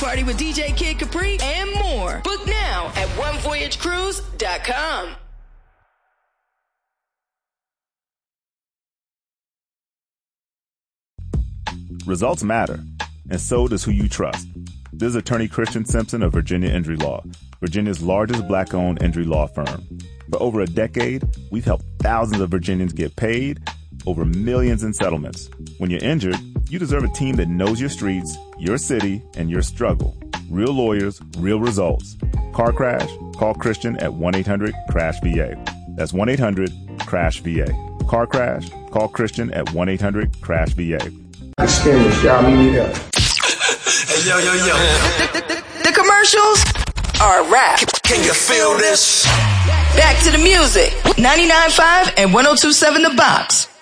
party with DJ Kid Capri, and more. Book now at onevoyagecruise.com. Results matter, and so does who you trust. This is attorney Christian Simpson of Virginia Injury Law, Virginia's largest black-owned injury law firm. For over a decade, we've helped thousands of Virginians get paid, over millions in settlements. When you're injured, you deserve a team that knows your streets, your city, and your struggle. Real lawyers, real results. Car crash? Call Christian at 1-800-CRASH-VA. That's 1-800-CRASH-VA. Car crash? Call Christian at 1-800-CRASH-VA. Experience, y'all need help. Hey, yo. The commercials are a wrap. Can you feel this? Back to the music. 99.5 and 102.7 The Box.